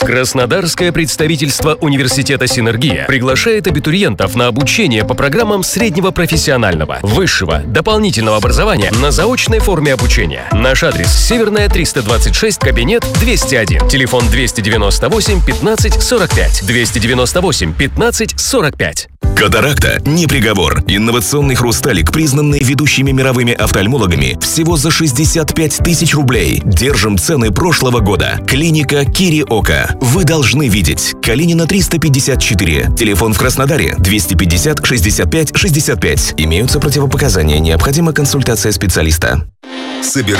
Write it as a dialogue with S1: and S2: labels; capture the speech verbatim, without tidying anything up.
S1: Краснодарское представительство университета «Синергия» приглашает абитуриентов на обучение по программам среднего профессионального, высшего, дополнительного образования на заочной форме обучения. Наш адрес: Северная, триста двадцать шесть, кабинет двести один. Телефон двести девяносто восемь пятнадцать сорок пять. двести девяносто восемь пятнадцать сорок пять.
S2: Катаракта не приговор. Инновационный хрусталик, признанный ведущими мировыми офтальмологами, всего за шестьдесят пять тысяч рублей. Держим цены прошлого года. Клиника Кири Ока. Вы должны видеть. Калинина триста пятьдесят четыре. Телефон в Краснодаре двести пятьдесят шестьдесят пять шестьдесят пять. Имеются противопоказания. Необходима консультация специалиста.
S3: Собирай